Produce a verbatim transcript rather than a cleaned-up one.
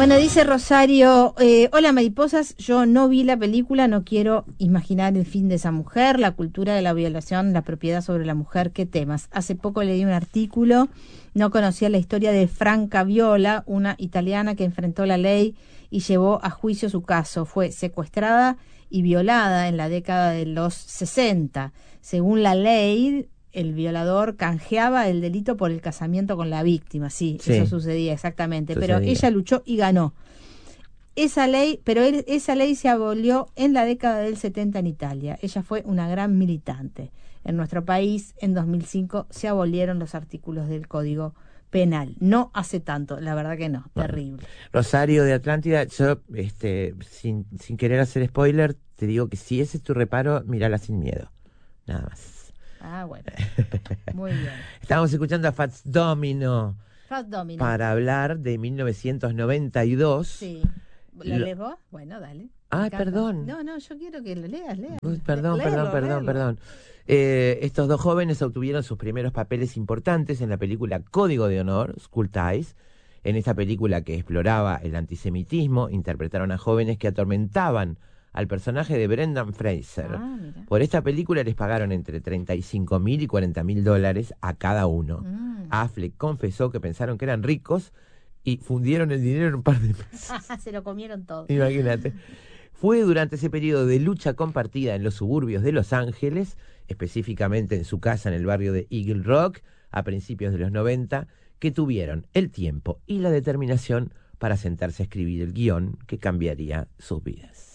Bueno, dice Rosario, eh, hola mariposas, yo no vi la película, no quiero imaginar el fin de esa mujer, la cultura de la violación, la propiedad sobre la mujer, qué temas. Hace poco leí un artículo, no conocía la historia de Franca Viola, una italiana que enfrentó la ley y llevó a juicio su caso. Fue secuestrada y violada en la década de los sesenta. Según la ley, el violador canjeaba el delito por el casamiento con la víctima. Sí, Sí, eso sucedía exactamente. sucedía. Pero ella luchó y ganó. Esa ley, pero él, esa ley se abolió en la década del setenta en Italia. Ella fue una gran militante. En nuestro país, en dos mil cinco, se abolieron los artículos del Código Penal. No hace tanto, la verdad que no. Bueno. Terrible. Rosario de Atlántida, yo, este, sin, sin querer hacer spoiler, te digo que si ese es tu reparo, mírala sin miedo. Nada más. Ah, bueno. Muy bien. Estamos escuchando a Fats Domino Fat Domino. para hablar de mil novecientos noventa y dos. Sí. ¿Lo Lo- lees vos? Bueno, dale. Me Ah, encanta. perdón. No, no, yo quiero que lo leas, leas. Uy, Perdón, Léelo, perdón, perdón, léelo. perdón. Eh, estos dos jóvenes obtuvieron sus primeros papeles importantes en la película Código de Honor, School Ties. En esta película que exploraba el antisemitismo, interpretaron a jóvenes que atormentaban al personaje de Brendan Fraser. Ah, mira. Por esta película les pagaron entre treinta y cinco mil y cuarenta mil dólares a cada uno. Mm. Affleck confesó que pensaron que eran ricos y fundieron el dinero en un par de meses. Se lo comieron todo. Imagínate. Fue durante ese periodo de lucha compartida en los suburbios de Los Ángeles, específicamente en su casa en el barrio de Eagle Rock, a principios de los noventa, que tuvieron el tiempo y la determinación para sentarse a escribir el guión que cambiaría sus vidas.